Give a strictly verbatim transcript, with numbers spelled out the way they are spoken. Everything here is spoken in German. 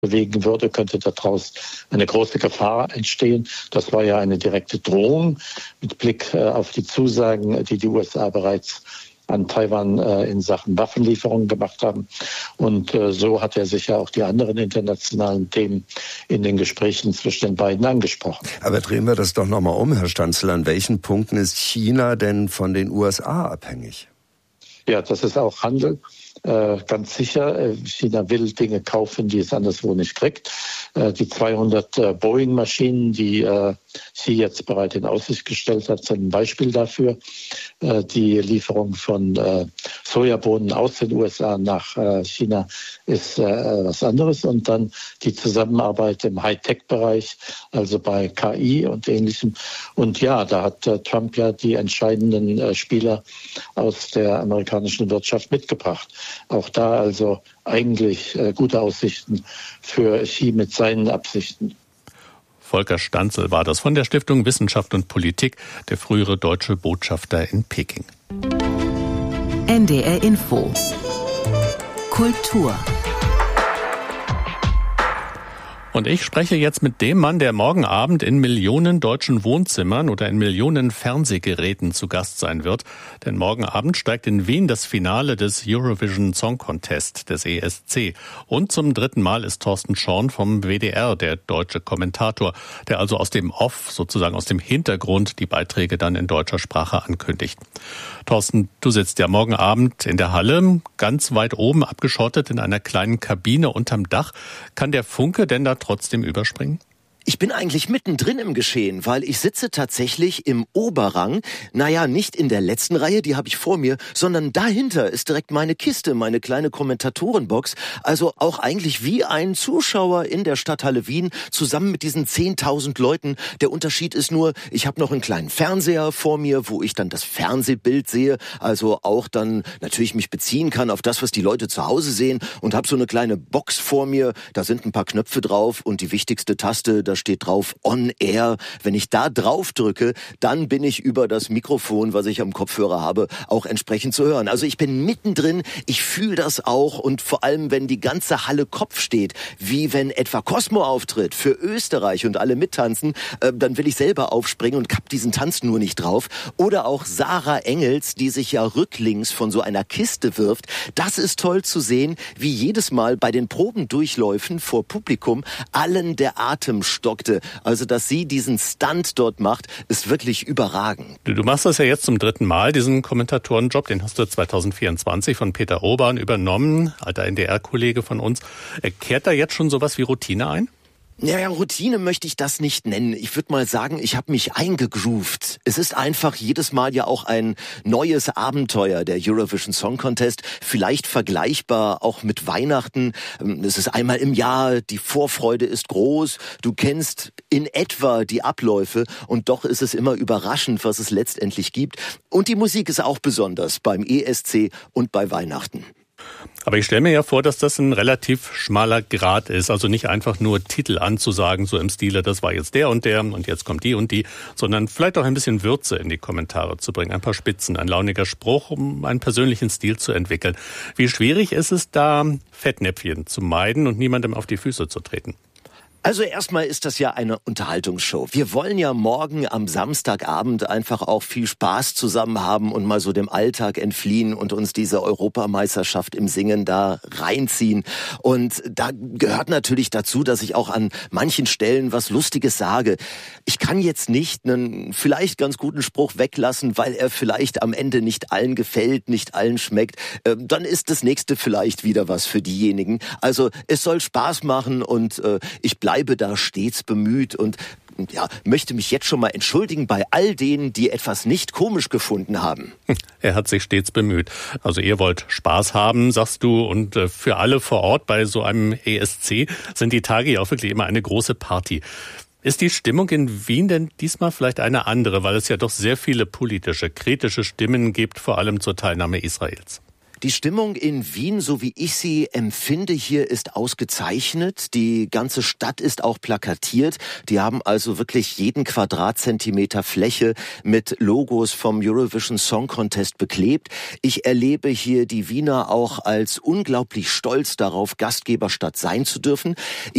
bewegen würde, könnte daraus eine große Gefahr entstehen. Das war ja eine direkte Drohung mit Blick auf die Zusagen, die die U S A bereits an Taiwan äh, in Sachen Waffenlieferungen gemacht haben. Und äh, so hat er sich ja auch die anderen internationalen Themen in den Gesprächen zwischen den beiden angesprochen. Aber drehen wir das doch nochmal um, Herr Stanzel. An welchen Punkten ist China denn von den U S A abhängig? Ja, das ist auch Handel. Äh, ganz sicher, China will Dinge kaufen, die es anderswo nicht kriegt. Äh, die zweihundert äh, Boeing-Maschinen, die äh, Xi jetzt bereits in Aussicht gestellt hat, sind ein Beispiel dafür. Äh, die Lieferung von äh, Sojabohnen aus den U S A nach äh, China ist äh, was anderes. Und dann die Zusammenarbeit im Hightech-Bereich, also bei K I und Ähnlichem. Und ja, da hat äh, Trump ja die entscheidenden äh, Spieler aus der amerikanischen Wirtschaft mitgebracht. Auch da also eigentlich äh, gute Aussichten für Xi mit seinen Absichten. Volker Stanzel war das von der Stiftung Wissenschaft und Politik, der frühere deutsche Botschafter in Peking. N D R Info. Kultur. Und ich spreche jetzt mit dem Mann, der morgen Abend in Millionen deutschen Wohnzimmern oder in Millionen Fernsehgeräten zu Gast sein wird. Denn morgen Abend steigt in Wien das Finale des Eurovision Song Contest, des E S C. Und zum dritten Mal ist Thorsten Schorn vom W D R, der deutsche Kommentator, der also aus dem Off, sozusagen aus dem Hintergrund, die Beiträge dann in deutscher Sprache ankündigt. Thorsten, du sitzt ja morgen Abend in der Halle, ganz weit oben abgeschottet in einer kleinen Kabine unterm Dach. Kann der Funke denn da trotzdem überspringen? Ich bin eigentlich mittendrin im Geschehen, weil ich sitze tatsächlich im Oberrang. Naja, nicht in der letzten Reihe, die habe ich vor mir, sondern dahinter ist direkt meine Kiste, meine kleine Kommentatorenbox. Also auch eigentlich wie ein Zuschauer in der Stadthalle Wien, zusammen mit diesen zehntausend Leuten. Der Unterschied ist nur, ich habe noch einen kleinen Fernseher vor mir, wo ich dann das Fernsehbild sehe. Also auch dann natürlich mich beziehen kann auf das, was die Leute zu Hause sehen. Und habe so eine kleine Box vor mir, da sind ein paar Knöpfe drauf und die wichtigste Taste, da steht drauf On Air. Wenn ich da drauf drücke, dann bin ich über das Mikrofon, was ich am Kopfhörer habe, auch entsprechend zu hören. Also ich bin mittendrin, ich fühle das auch und vor allem, wenn die ganze Halle Kopf steht, wie wenn etwa Cosmo auftritt für Österreich und alle mittanzen, äh, dann will ich selber aufspringen und hab diesen Tanz nur nicht drauf. Oder auch Sarah Engels, die sich ja rücklings von so einer Kiste wirft. Das ist toll zu sehen, wie jedes Mal bei den Probendurchläufen vor Publikum allen der Atem stockte. Also, dass sie diesen Stunt dort macht, ist wirklich überragend. Du, du machst das ja jetzt zum dritten Mal, diesen Kommentatorenjob. Den hast du zwanzig vierundzwanzig von Peter Urban übernommen, alter N D R-Kollege von uns. Kehrt da jetzt schon sowas wie Routine ein? Naja, Routine möchte ich das nicht nennen. Ich würde mal sagen, ich habe mich eingegroovt. Es ist einfach jedes Mal ja auch ein neues Abenteuer, der Eurovision Song Contest. Vielleicht vergleichbar auch mit Weihnachten. Es ist einmal im Jahr, die Vorfreude ist groß. Du kennst in etwa die Abläufe und doch ist es immer überraschend, was es letztendlich gibt. Und die Musik ist auch besonders beim E S C und bei Weihnachten. Aber ich stelle mir ja vor, dass das ein relativ schmaler Grat ist. Also nicht einfach nur Titel anzusagen, so im Stile, das war jetzt der und der und jetzt kommt die und die, sondern vielleicht auch ein bisschen Würze in die Kommentare zu bringen. Ein paar Spitzen, ein launiger Spruch, um einen persönlichen Stil zu entwickeln. Wie schwierig ist es da, Fettnäpfchen zu meiden und niemandem auf die Füße zu treten? Also erstmal ist das ja eine Unterhaltungsshow. Wir wollen ja morgen am Samstagabend einfach auch viel Spaß zusammen haben und mal so dem Alltag entfliehen und uns diese Europameisterschaft im Singen da reinziehen. Und da gehört natürlich dazu, dass ich auch an manchen Stellen was Lustiges sage. Ich kann jetzt nicht einen vielleicht ganz guten Spruch weglassen, weil er vielleicht am Ende nicht allen gefällt, nicht allen schmeckt. Dann ist das nächste vielleicht wieder was für diejenigen. Also es soll Spaß machen und äh, ich bleibe bleibe da stets bemüht und ja, möchte mich jetzt schon mal entschuldigen bei all denen, die etwas nicht komisch gefunden haben. Er hat sich stets bemüht. Also ihr wollt Spaß haben, sagst du, und für alle vor Ort bei so einem E S C sind die Tage ja auch wirklich immer eine große Party. Ist die Stimmung in Wien denn diesmal vielleicht eine andere, weil es ja doch sehr viele politische, kritische Stimmen gibt, vor allem zur Teilnahme Israels? Die Stimmung in Wien, so wie ich sie empfinde hier, ist ausgezeichnet. Die ganze Stadt ist auch plakatiert. Die haben also wirklich jeden Quadratzentimeter Fläche mit Logos vom Eurovision Song Contest beklebt. Ich erlebe hier die Wiener auch als unglaublich stolz darauf, Gastgeberstadt sein zu dürfen. Ich